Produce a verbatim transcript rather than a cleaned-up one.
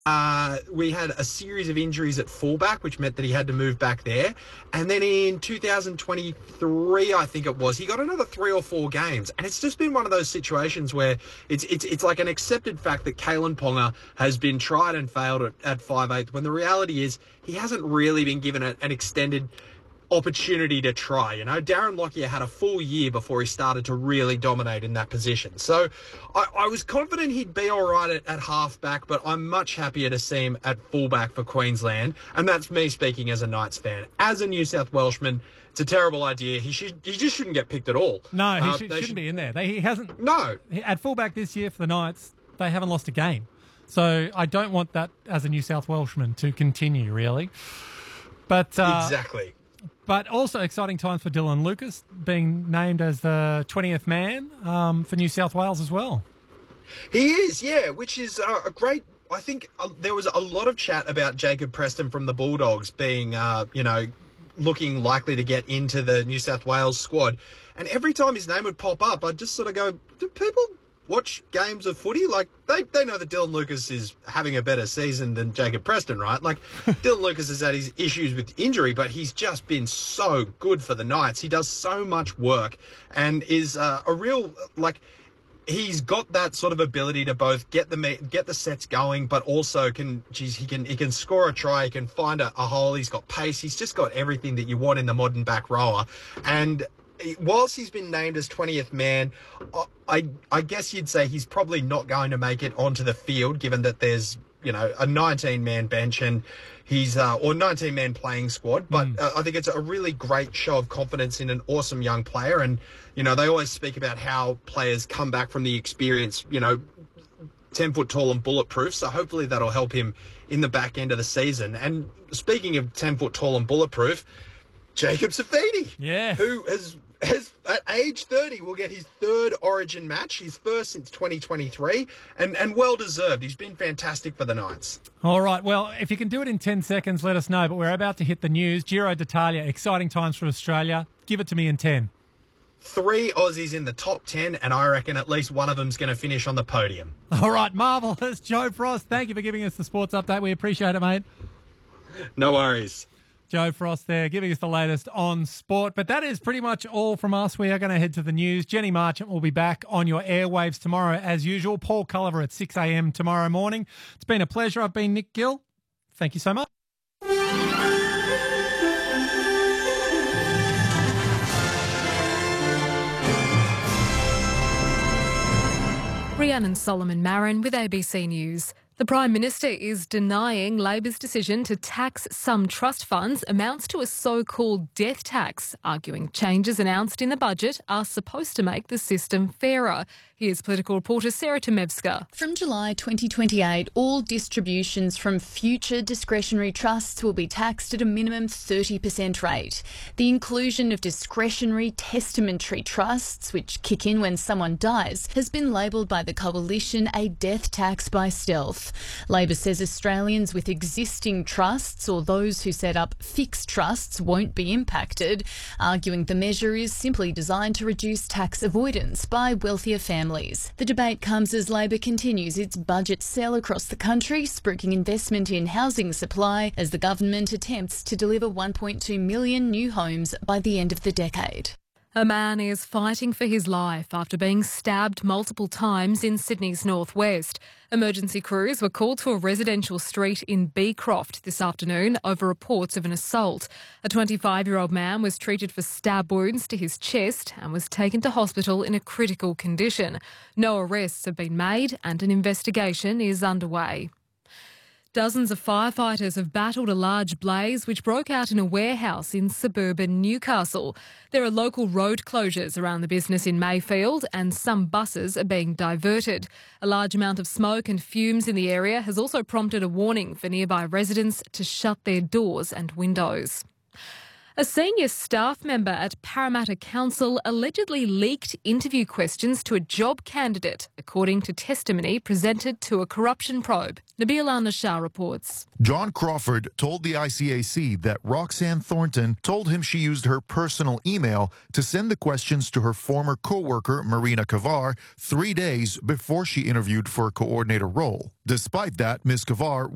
Uh, we had a series of injuries at fullback, which meant that he had to move back there. And then in two thousand twenty-three, I think it was, he got another three or four games. And it's just been one of those situations where it's it's it's like an accepted fact that Kalen Ponga has been tried and failed at, at five eighth, when the reality is he hasn't really been given a, an extended opportunity to try. You know, Darren Lockyer had a full year before he started to really dominate in that position. So I, I was confident he'd be all right at, at halfback, but I'm much happier to see him at fullback for Queensland. And that's me speaking as a Knights fan. As a New South Welshman, it's a terrible idea. He should, he just shouldn't get picked at all. No, he uh, should, shouldn't should, be in there. They, he hasn't. No. At fullback this year for the Knights, they haven't lost a game. So I don't want that as a New South Welshman to continue, really. But uh, Exactly. But also exciting times for Dylan Lucas, being named as the twentieth man um, for New South Wales as well. He is, yeah, which is uh, a great... I think uh, there was a lot of chat about Jacob Preston from the Bulldogs being, uh, you know, looking likely to get into the New South Wales squad. And every time his name would pop up, I'd just sort of go, do people watch games of footy? Like, they, they know that Dylan Lucas is having a better season than Jacob Preston, right? Like, Dylan Lucas has had his issues with injury, but he's just been so good for the Knights. He does so much work and is uh, a real, like, he's got that sort of ability to both get the get the sets going, but also can, geez, he can he can score a try, he can find a, a hole, he's got pace, he's just got everything that you want in the modern back rower. And whilst he's been named as twentieth man, I I guess you'd say he's probably not going to make it onto the field, given that there's, you know, a nineteen man bench and he's uh, or nineteen man playing squad. But Mm. uh, I think it's a really great show of confidence in an awesome young player. And you know, they always speak about how players come back from the experience, you know, ten foot tall and bulletproof. So hopefully that'll help him in the back end of the season. And speaking of ten foot tall and bulletproof, Jacob Safidi, Yeah. who has, has at age thirty will get his third Origin match, his first since twenty twenty-three, and, and well deserved. He's been fantastic for the Knights. All right. Well, if you can do it in ten seconds, let us know. But we're about to hit the news. Giro d'Italia, exciting times for Australia. Give it to me in ten. Three Aussies in the top ten, and I reckon at least one of them's going to finish on the podium. All right. Marvellous. Joe Frost, thank you for giving us the sports update. We appreciate it, mate. No worries. Joe Frost there giving us the latest on sport. But that is pretty much all from us. We are going to head to the news. Jenny Marchant will be back on your airwaves tomorrow as usual. Paul Culliver at six a.m. tomorrow morning. It's been a pleasure. I've been Nick Gill. Thank you so much. Rhiannon Solomon Marin with A B C News. The Prime Minister is denying Labor's decision to tax some trust funds amounts to a so-called death tax, arguing changes announced in the budget are supposed to make the system fairer. Here's political reporter Sarah Temevska. From July twenty twenty-eight, all distributions from future discretionary trusts will be taxed at a minimum thirty percent rate. The inclusion of discretionary testamentary trusts, which kick in when someone dies, has been labelled by the Coalition a death tax by stealth. Labor says Australians with existing trusts or those who set up fixed trusts won't be impacted, arguing the measure is simply designed to reduce tax avoidance by wealthier families. The debate comes as Labor continues its budget sell across the country, spruiking investment in housing supply as the government attempts to deliver one point two million new homes by the end of the decade. A man is fighting for his life after being stabbed multiple times in Sydney's northwest. Emergency crews were called to a residential street in Beecroft this afternoon over reports of an assault. A twenty-five-year-old man was treated for stab wounds to his chest and was taken to hospital in a critical condition. No arrests have been made and an investigation is underway. Dozens of firefighters have battled a large blaze which broke out in a warehouse in suburban Newcastle. There are local road closures around the business in Mayfield and some buses are being diverted. A large amount of smoke and fumes in the area has also prompted a warning for nearby residents to shut their doors and windows. A senior staff member at Parramatta Council allegedly leaked interview questions to a job candidate, according to testimony presented to a corruption probe. Nabila Nashar reports. John Crawford told the I C A C that Roxanne Thornton told him she used her personal email to send the questions to her former co-worker, Marina Kavar, three days before she interviewed for a coordinator role. Despite that, Miz Kavar